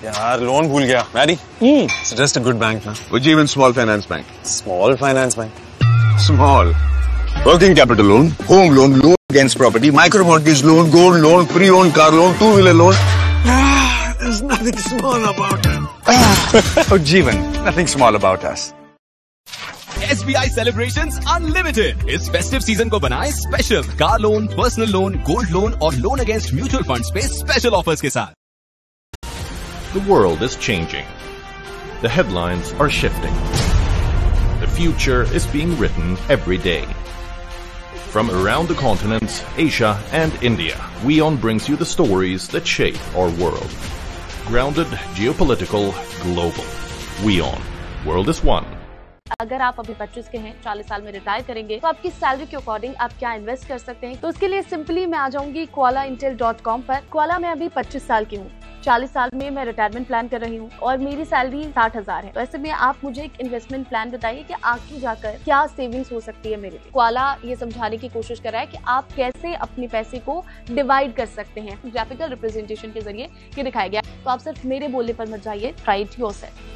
यार लोन भूल गया। Mary suggest a good bank ना। Ujjivan Small Finance Bank. Small finance bank. Small. Working capital loan, home loan, loan against property, micro mortgage loan, gold loan, pre-owned car loan, two-wheeler loan. There's nothing small about it. Ujjivan, nothing small about us. SBI Celebrations Unlimited इस festive season को बनाए special. Car loan, personal loan, gold loan और loan against mutual funds पे special offers के साथ। The world is changing. The headlines are shifting. The future is being written every day. From around the continents, Asia and India, WION brings you the stories that shape our world. Grounded, geopolitical, global. WION. World is one. अगर आप अभी 25 के हैं, 40 साल में retire करेंगे, तो आपकी सैलरी के अकॉर्डिंग आप क्या इन्वेस्ट कर सकते हैं। तो उसके लिए सिंपली मैं आ जाऊंगी koalaintel.com पर। कोआला मैं अभी 25 साल की हूँ, 40 साल में मैं रिटायरमेंट प्लान कर रही हूँ और मेरी सैलरी 60,000 है। तो ऐसे में आप मुझे एक इन्वेस्टमेंट प्लान बताइए कि आगे जाकर क्या सेविंग्स हो सकती है मेरे लिए। कोआला ये समझाने की कोशिश कर रहा है कि आप कैसे अपने पैसे को डिवाइड कर सकते हैं। ग्राफिकल रिप्रेजेंटेशन के जरिए ये दिखाया गया। तो आप सिर्फ मेरे बोलने पर मत जाइए, ट्राई इट योरसेल्फ।